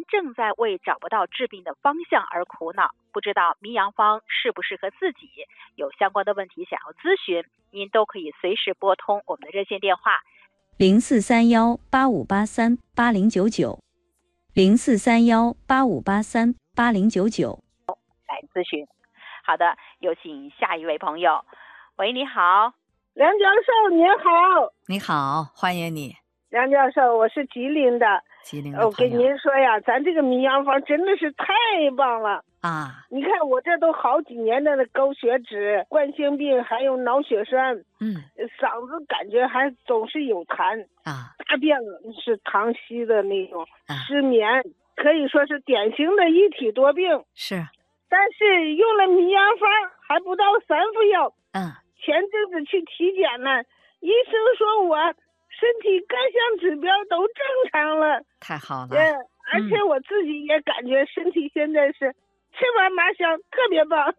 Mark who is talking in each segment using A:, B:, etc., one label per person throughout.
A: 正在为找不到治病的方向而苦恼，不知道迷阳方适不适合自己，有相关的问题想要咨询，您都可以随时拨通我们的热线电话
B: 043185838090，043185838090
A: 来咨询。好的，有请下一位朋友。喂，你好。
C: 梁教授您好。
B: 你好，欢迎你。
C: 梁教授，我是吉林的。
B: 吉林的朋友。
C: 我跟您说呀，咱这个迷阳方真的是太棒了
B: 啊！
C: 你看我这都好几年的高血脂、冠心病，还有脑血栓，嗓子感觉还总是有痰
B: 啊，
C: 大便是溏稀的那种，失眠，可以说是典型的一体多病。
B: 是，
C: 但是用了迷阳方还不到3副药，前阵子去体检呢，医生说我身体各项指标都正常了，
B: 太好了。
C: 而且我自己也感觉身体现在是吃完麻香，特别棒。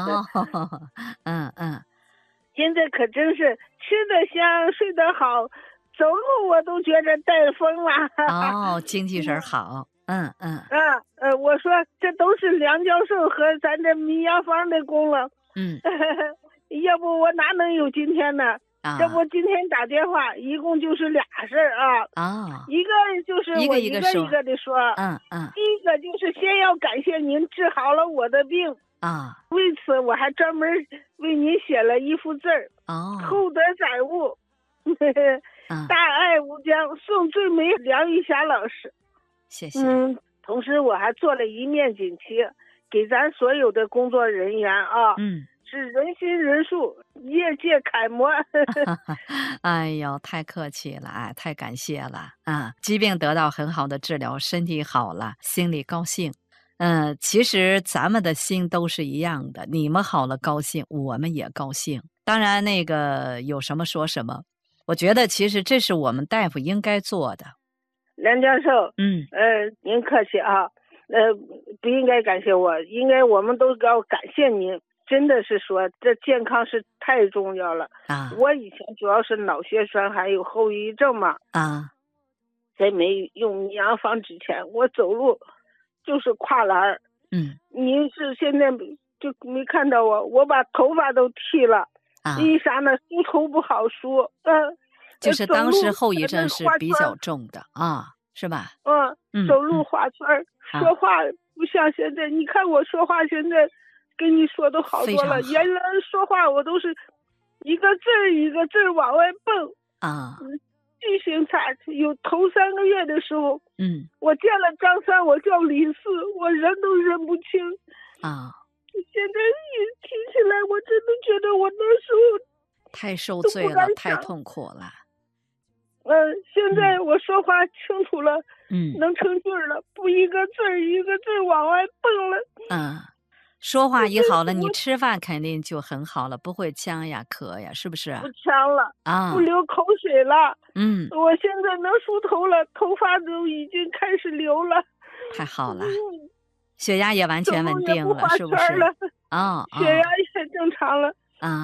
C: 现在可真是吃得香，睡得好，走路我都觉着带风了。
B: 精气神好。
C: 我说这都是梁教授和咱这迷阳方的功劳。要不我哪能有今天呢？这不今天打电话一共就是俩事儿一个就是我一个一个的说。第一个就是先要感谢您治好了我的病为此我还专门为您写了一幅字儿厚德载物大爱无疆，送最美梁玉霞老师。
B: 谢谢。
C: 同时我还做了一面锦旗给咱所有的工作人员是人心人术，业界楷模。
B: 哎呦，太客气了，太感谢了疾病得到很好的治疗，身体好了，心里高兴。其实咱们的心都是一样的，你们好了高兴，我们也高兴。当然那个有什么说什么，我觉得其实这是我们大夫应该做的。
C: 梁教授，您客气不应该感谢我，应该我们都要感谢您。真的是说这健康是太重要了我以前主要是脑血栓还有后遗症嘛在没用迷阳方之前，我走路就是跨栏您是现在就没看到我把头发都剃了因为啥呢？梳头不好梳
B: 就是当时后遗症是比较重的是吧？
C: 走路画圈说话不像现在，你看我说话现在跟你说都好多了，原来说话我都是一个字儿一个字儿往外蹦记性差。有头3个月的时候我见了张三，我叫李四，我人都认不清现在一提起来我真的觉得我那时候
B: 太受罪了，太痛苦了。
C: 现在我说话清楚了能成句了，不一个字儿一个字儿往外蹦了
B: 说话一好了，你吃饭肯定就很好了，不会呛呀渴呀，是不是？
C: 不呛了不流口水了我现在能梳头了，头发都已经开始流了。
B: 太好了血压也完全稳定了，是不是？
C: 血压也正常了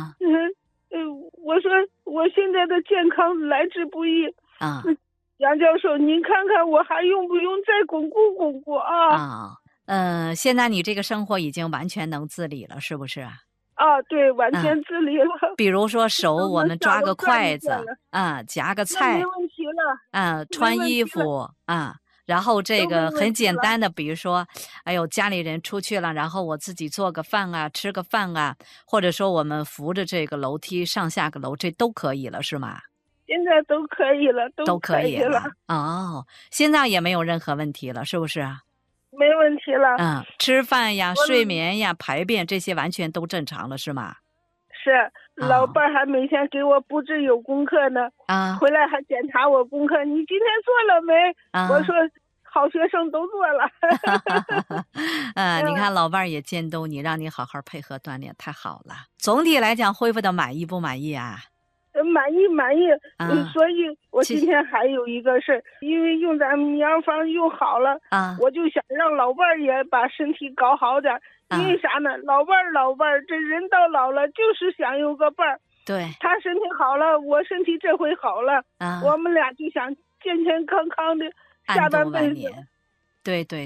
C: 我说我现在的健康来之不易杨教授您看看我还用不用再巩固巩固
B: 现在你这个生活已经完全能自理了，是不是？
C: 对，完全自理了
B: 比如说手我们抓个筷子夹个菜
C: 没问题了
B: 穿衣服然后这个很简单的，比如说哎呦家里人出去了，然后我自己做个饭吃个饭或者说我们扶着这个楼梯上下个楼，这都可以了是吗？
C: 现在都可以了，
B: 都可以了现在也没有任何问题了，是不是？
C: 没问题了
B: 吃饭呀睡眠呀排便这些完全都正常了是吗？
C: 是老伴儿还每天给我布置有功课呢回来还检查我功课，你今天做了没我说好学生都做了
B: 你看老伴儿也监督你，让你好好配合锻炼，太好了。总体来讲恢复的满意不满意
C: 满意所以我今天还有一个事儿因为用咱迷阳方用好了我就想让老伴儿也把身体搞好点因为啥呢？老伴儿这人到老了就是想有个伴儿，
B: 对，
C: 他身体好了我身体这回好了我们俩就想健健康康的下半辈子。
B: 对对